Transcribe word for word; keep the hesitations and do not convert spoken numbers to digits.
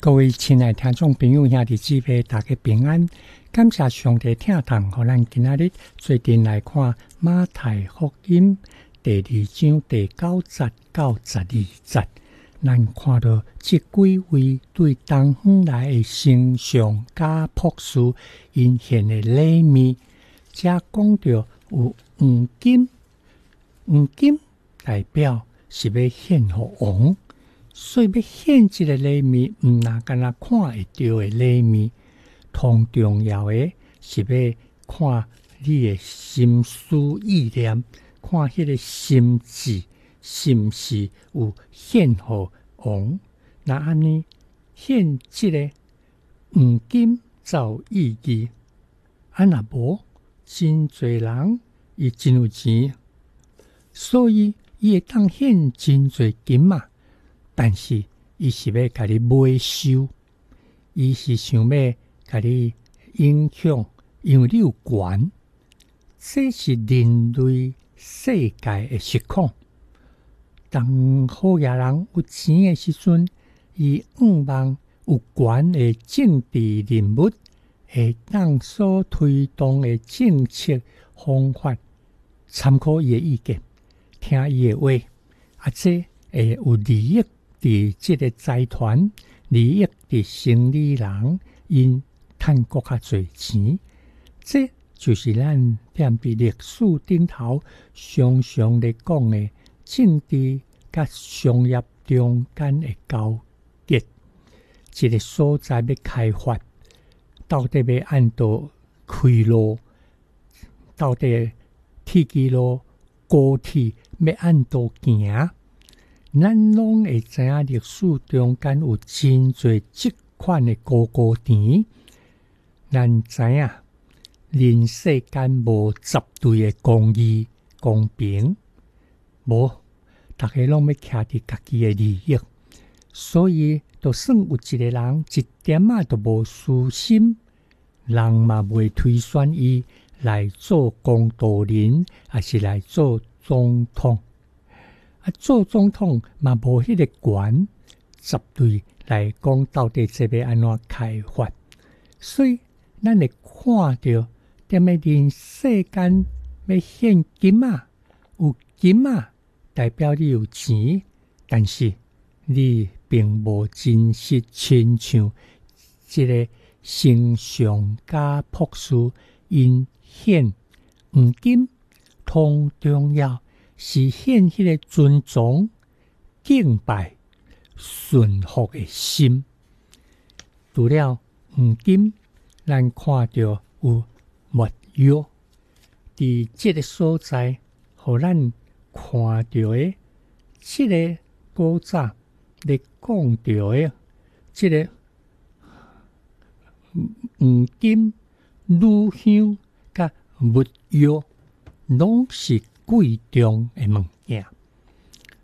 各位亲爱听众朋友、兄弟姊妹，大家平安！感谢上帝听堂，互咱今仔日做阵来看马太福音第二章第九节到十二节。咱看到这几位对东方来的丞相甲博士因献的礼物，则讲到有黄金，黄金代表是要献给王。所以要献这个礼物，毋那干那看会到的礼物，同重要的是要看你的心思意念，看迄个心志是毋是有献给王。那安尼献这个黄金才有意义。啊若无，真侪人伊真有钱，所以伊会当献真侪金嘛。但是，伊是要甲你买收，伊是想要甲你影响，因为你有权，这是人类世界的实况。当好野人有钱的时阵，伊仰望有权的政治人物，会当所推动的政策方法，参考伊的意见，听伊的话，啊，这会有利益。伫这个财团利益的生理人，因赚国较侪钱，这就是咱踮伫历史顶头常常咧讲的政治甲商业中间的交结。一个所在要开发，到底要按倒开路，到底铁基路高铁要按倒行？咱拢会知影历史中间有真侪即款的高高甜。咱知影人世间无绝对的公义、公平，无大家拢要徛伫家己的利益，所以就算有一个人一点仔都无私心，人嘛袂推选伊来做公道人，还是来做总统。啊，做总统嘛无迄个权，绝对来讲到底这要安怎开发。所以咱会看到，踮咧人世间要献金啊，有金啊，代表你有钱，但是你并无真实亲像这个丞相甲博士因献黄金，同重要。是献迄个尊重、敬拜、顺服的心。除了黄金，咱看到有没药，伫这个所在，互咱看到的这个古早咧讲到的这个黄金、乳香甲没药，拢是贵重的物